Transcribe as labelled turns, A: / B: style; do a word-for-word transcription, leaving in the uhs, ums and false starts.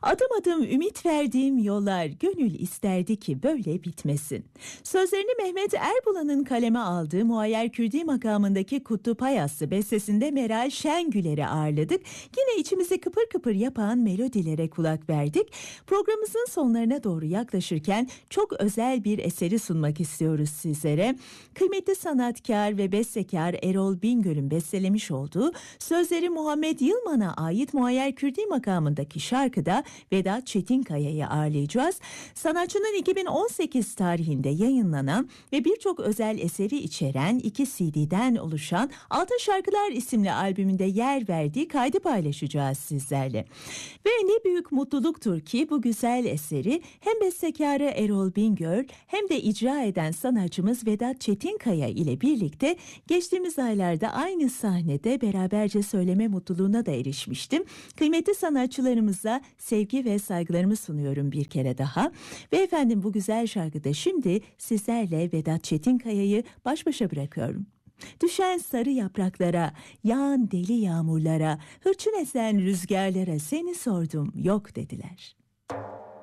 A: Adım adım ümit verdiğim yollar gönül isterdi ki böyle bitmesin. Sözlerini Mehmet Erbulan'ın kaleme aldığı Muayyer Kürdi makamındaki Kutup Ayaslı bestesinde Meral Şengüler'i ağırladık. Yine içimizi kıpır kıpır yapan melodilere kulak verdik. Programımızın sonlarına doğru yaklaşırken çok özel bir eseri sunmak istiyoruz sizlere. Kıymetli sanatkar ve bestekar Erol Bingöl'ün bestelemiş olduğu, sözleri Muhammed Yılmaz'a ait Muayyer Kürdi makamındaki şarkıda Vedat Çetinkaya'yı ağırlayacağız. Sanatçının iki bin on sekiz tarihinde yayınlanan ve birçok özel eseri içeren iki C D'den oluşan Altın Şarkılar isimli albümünde yer verdiği kaydı paylaşacağız sizlerle. Ve ne büyük mutluluktur ki bu güzel eseri hem bestekarı Erol Bingöl hem de icra eden sanatçımız Vedat Çetinkaya ile birlikte geçtiğimiz aylarda aynı sahnede beraberce söyleme mutluluğuna da erişmiştim. Kıymetli sanatçılarımıza sevgi ve saygılarımı sunuyorum bir kere daha. Ve efendim, bu güzel şarkıda şimdi sizlerle Vedat Çetinkaya'yı baş başa bırakıyorum. Düşen sarı yapraklara, yağan deli yağmurlara, hırçın esen rüzgarlara seni sordum, yok dediler.